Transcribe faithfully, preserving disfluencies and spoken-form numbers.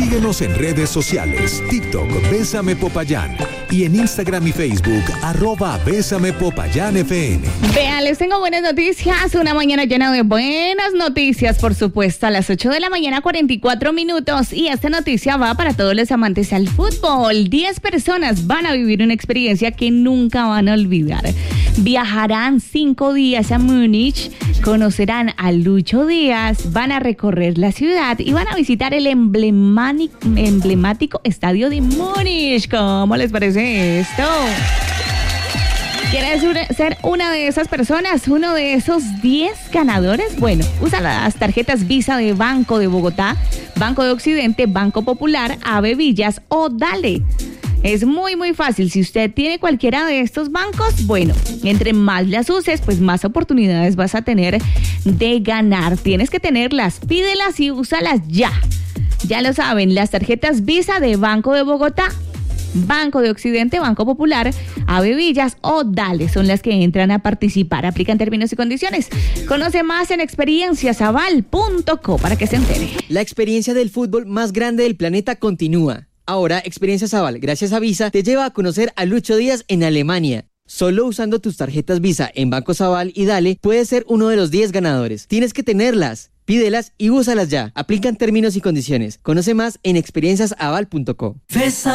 Síguenos en redes sociales, TikTok, Bésame Popayán, y en Instagram y Facebook, arroba Bésame Popayán F M. Vean, les tengo buenas noticias, una mañana llena de buenas noticias, por supuesto, a las ocho de la mañana, cuarenta y cuatro minutos, y esta noticia va para todos los amantes al fútbol. diez personas van a vivir una experiencia que nunca van a olvidar. Viajarán cinco días a Múnich, conocerán a Lucho Díaz, van a recorrer la ciudad y van a visitar el emblemático, emblemático estadio de Múnich. ¿Cómo les parece esto? ¿Quieres ser una de esas personas, uno de esos diez ganadores? Bueno, usa las tarjetas Visa de Banco de Bogotá, Banco de Occidente, Banco Popular, Ave Villas o Dale. Es muy, muy fácil. Si usted tiene cualquiera de estos bancos, bueno, entre más las uses, pues más oportunidades vas a tener de ganar. Tienes que tenerlas, pídelas y úsalas ya. Ya lo saben, las tarjetas Visa de Banco de Bogotá, Banco de Occidente, Banco Popular, Ave Villas o Dale son las que entran a participar. Aplican términos y condiciones. Conoce más en experiencias aval punto co para que se entere. La experiencia del fútbol más grande del planeta continúa. Ahora, Experiencias Aval, gracias a Visa, te lleva a conocer a Lucho Díaz en Alemania. Solo usando tus tarjetas Visa en Bancos Aval y Dale, puedes ser uno de los diez ganadores. Tienes que tenerlas, pídelas y úsalas ya. Aplican términos y condiciones. Conoce más en experiencias aval punto co.